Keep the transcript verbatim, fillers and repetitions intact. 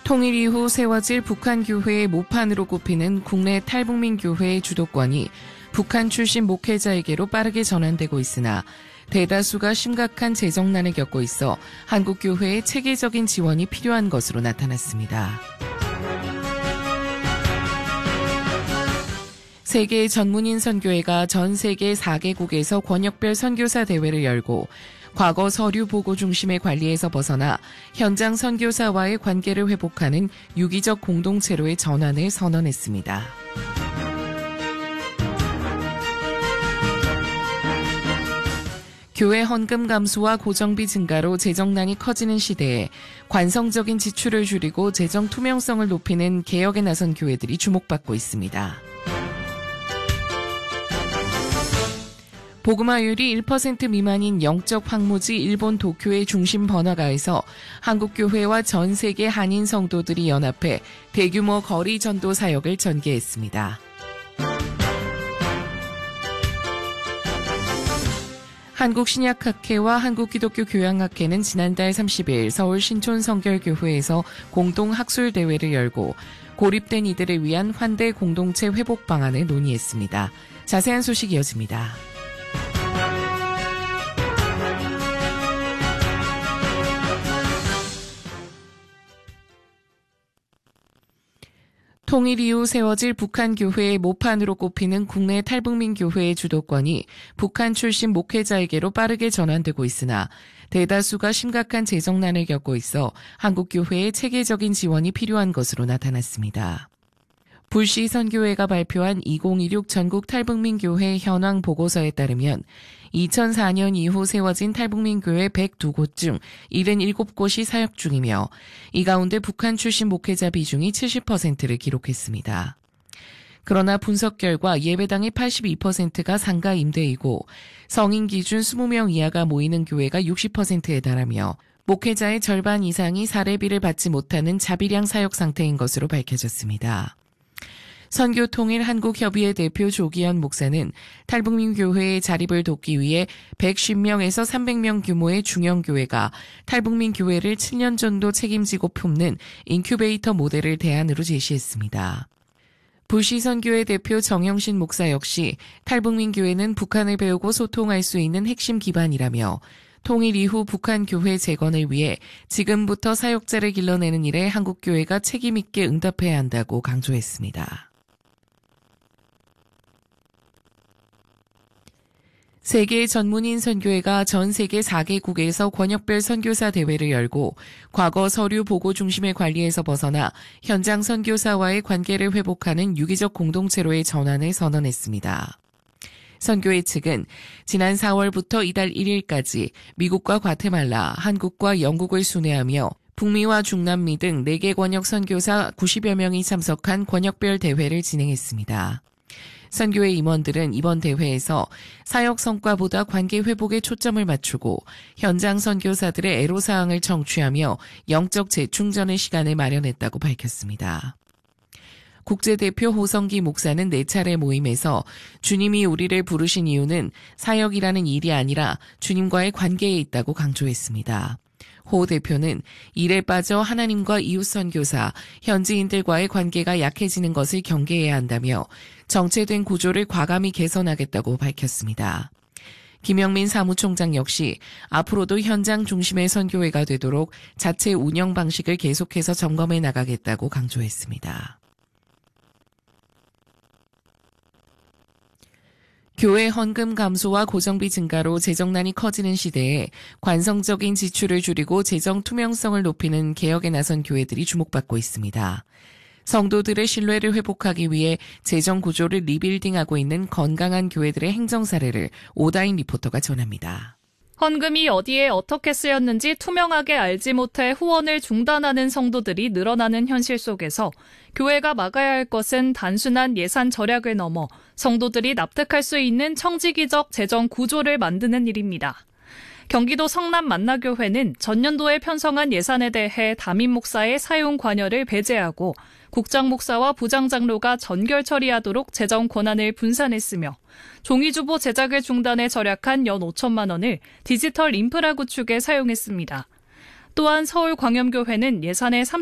통일 이후 세워질 북한 교회의 모판으로 꼽히는 국내 탈북민 교회의 주도권이 북한 출신 목회자에게로 빠르게 전환되고 있으나 대다수가 심각한 재정난을 겪고 있어 한국 교회의 체계적인 지원이 필요한 것으로 나타났습니다. 세계 전문인 선교회가 전 세계 네 개국에서 권역별 선교사 대회를 열고 과거 서류 보고 중심의 관리에서 벗어나 현장 선교사와의 관계를 회복하는 유기적 공동체로의 전환을 선언했습니다. 교회 헌금 감소와 고정비 증가로 재정난이 커지는 시대에 관성적인 지출을 줄이고 재정 투명성을 높이는 개혁에 나선 교회들이 주목받고 있습니다. 복음화율이 일 퍼센트 미만인 영적 황무지 일본 도쿄의 중심 번화가에서 한국교회와 전 세계 한인 성도들이 연합해 대규모 거리 전도 사역을 전개했습니다. 한국신약학회와 한국기독교교양학회는 지난달 삼십 일 서울 신촌성결교회에서 공동 학술대회를 열고 고립된 이들을 위한 환대 공동체 회복 방안을 논의했습니다. 자세한 소식 이어집니다. 통일 이후 세워질 북한 교회의 모판으로 꼽히는 국내 탈북민 교회의 주도권이 북한 출신 목회자에게로 빠르게 전환되고 있으나 대다수가 심각한 재정난을 겪고 있어 한국 교회의 체계적인 지원이 필요한 것으로 나타났습니다. 불시 선교회가 발표한 이천이십육 전국 탈북민 교회 현황 보고서에 따르면 이천사 년 이후 세워진 탈북민 교회 백이 곳 중 칠십칠 곳이 사역 중이며 이 가운데 북한 출신 목회자 비중이 칠십 퍼센트를 기록했습니다. 그러나 분석 결과 예배당의 팔십이 퍼센트가 상가 임대이고 성인 기준 이십 명 이하가 모이는 교회가 육십 퍼센트에 달하며 목회자의 절반 이상이 사례비를 받지 못하는 자비량 사역 상태인 것으로 밝혀졌습니다. 선교통일 한국협의회 대표 조기현 목사는 탈북민 교회의 자립을 돕기 위해 백십 명에서 삼백 명 규모의 중형교회가 탈북민 교회를 칠 년 정도 책임지고 품는 인큐베이터 모델을 대안으로 제시했습니다. 불시선교회 대표 정영신 목사 역시 탈북민 교회는 북한을 배우고 소통할 수 있는 핵심 기반이라며 통일 이후 북한 교회 재건을 위해 지금부터 사역자를 길러내는 일에 한국교회가 책임있게 응답해야 한다고 강조했습니다. 세계 전문인 선교회가 전 세계 네 개국에서 권역별 선교사 대회를 열고 과거 서류 보고 중심의 관리에서 벗어나 현장 선교사와의 관계를 회복하는 유기적 공동체로의 전환을 선언했습니다. 선교회 측은 지난 사월부터 이달 일 일까지 미국과 과테말라, 한국과 영국을 순회하며 북미와 중남미 등 네 개 권역 선교사 구십여 명이 참석한 권역별 대회를 진행했습니다. 선교회 임원들은 이번 대회에서 사역 성과보다 관계 회복에 초점을 맞추고 현장 선교사들의 애로사항을 청취하며 영적 재충전의 시간을 마련했다고 밝혔습니다. 국제대표 호성기 목사는 네 차례 모임에서 주님이 우리를 부르신 이유는 사역이라는 일이 아니라 주님과의 관계에 있다고 강조했습니다. 호 대표는 일에 빠져 하나님과 이웃 선교사, 현지인들과의 관계가 약해지는 것을 경계해야 한다며 정체된 구조를 과감히 개선하겠다고 밝혔습니다. 김영민 사무총장 역시 앞으로도 현장 중심의 선교회가 되도록 자체 운영 방식을 계속해서 점검해 나가겠다고 강조했습니다. 교회 헌금 감소와 고정비 증가로 재정난이 커지는 시대에 관성적인 지출을 줄이고 재정 투명성을 높이는 개혁에 나선 교회들이 주목받고 있습니다. 성도들의 신뢰를 회복하기 위해 재정 구조를 리빌딩하고 있는 건강한 교회들의 행정 사례를 오다인 리포터가 전합니다. 헌금이 어디에 어떻게 쓰였는지 투명하게 알지 못해 후원을 중단하는 성도들이 늘어나는 현실 속에서 교회가 막아야 할 것은 단순한 예산 절약을 넘어 성도들이 납득할 수 있는 청지기적 재정 구조를 만드는 일입니다. 경기도 성남 만나교회는 전년도에 편성한 예산에 대해 담임 목사의 사용 관여를 배제하고 국장 목사와 부장 장로가 전결 처리하도록 재정 권한을 분산했으며 종이주보 제작을 중단해 절약한 연 오천만 원을 디지털 인프라 구축에 사용했습니다. 또한 서울광염교회는 예산의 삼십